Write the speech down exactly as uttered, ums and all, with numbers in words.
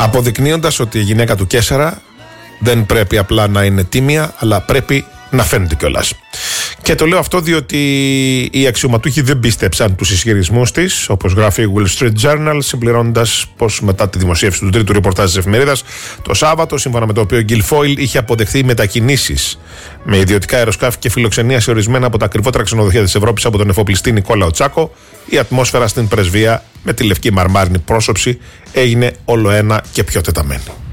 αποδεικνύοντας ότι η γυναίκα του Κέσσαρα δεν πρέπει απλά να είναι τίμια, αλλά πρέπει να φαίνεται κιόλας. Και το λέω αυτό διότι οι αξιωματούχοι δεν πίστεψαν τους ισχυρισμούς της, όπως γράφει η Wall Street Journal, συμπληρώνοντας πως μετά τη δημοσίευση του τρίτου ρεπορτάζ της εφημερίδας το Σάββατο, σύμφωνα με το οποίο ο Γκιλφόιλ είχε αποδεχθεί μετακινήσεις με ιδιωτικά αεροσκάφη και φιλοξενία σε ορισμένα από τα ακριβότερα ξενοδοχεία της Ευρώπης από τον εφοπλιστή Νικόλαο Τσάκο, η ατμόσφαιρα στην πρεσβεία με τη λευκή μαρμάρινη πρόσωψη έγινε όλο ένα και πιο τεταμένη.